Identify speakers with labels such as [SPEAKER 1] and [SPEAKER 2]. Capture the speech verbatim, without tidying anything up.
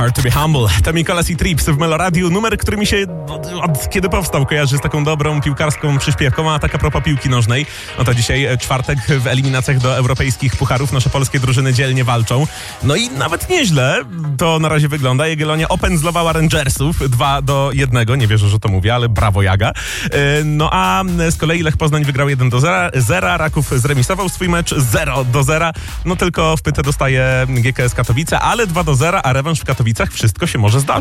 [SPEAKER 1] Hard to be humble. To Mikolas i Trips w Meloradiu. Numer, który mi się od, od kiedy powstał kojarzy z taką dobrą piłkarską przyśpiewką, a taka propos piłki nożnej. No to dzisiaj czwartek w eliminacjach do europejskich pucharów. Nasze polskie drużyny dzielnie walczą. No i nawet nieźle to na razie wygląda. Jagiellonia opędzlowała Rangersów dwa do jednego. Nie wierzę, że to mówię, ale brawo Jaga. No a z kolei Lech Poznań wygrał jeden do zera. Raków zremisował swój mecz zero do zera. No tylko w pytę dostaje G K S Katowice, ale dwa do zera, a rewanż w Katowicach. Wszystko się może zdarzyć.